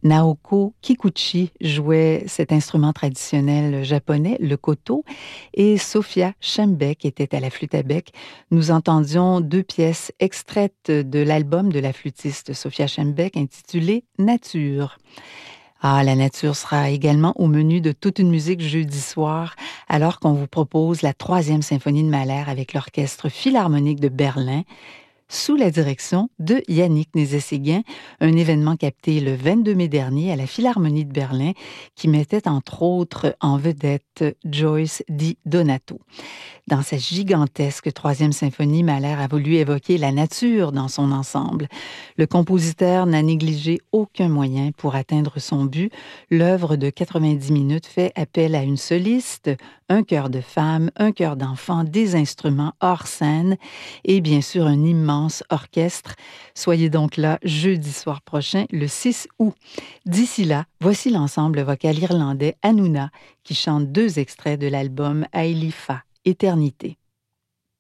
Naoko Kikuchi jouait cet instrument traditionnel japonais, le koto, et Sophia Schembeck était à la flûte à bec. Nous entendions deux pièces extraites de l'album de la flûtiste Sophia Schembeck intitulé Nature. Ah, la nature sera également au menu de toute une musique jeudi soir, alors qu'on vous propose la troisième symphonie de Mahler avec l'Orchestre philharmonique de Berlin, sous la direction de Yannick Nézet-Séguin, un événement capté le 22 mai dernier à la Philharmonie de Berlin qui mettait entre autres en vedette Joyce Di Donato. Dans sa gigantesque troisième symphonie, Mahler a voulu évoquer la nature dans son ensemble. Le compositeur n'a négligé aucun moyen pour atteindre son but. L'œuvre de 90 minutes fait appel à une soliste, un chœur de femmes, un chœur d'enfants, des instruments hors scène et bien sûr un immense orchestre. Soyez donc là jeudi soir prochain, le 6 août. D'ici là, voici l'ensemble vocal irlandais Hanouna qui chante deux extraits de l'album Ailifa. Éternité.